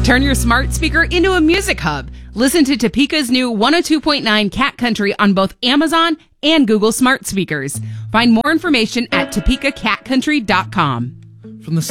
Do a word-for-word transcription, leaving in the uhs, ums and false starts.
Turn your smart speaker into a music hub. Listen to Topeka's new one oh two point nine Cat Country on both Amazon and Google Smart Speakers. Find more information at topeka cat country dot com.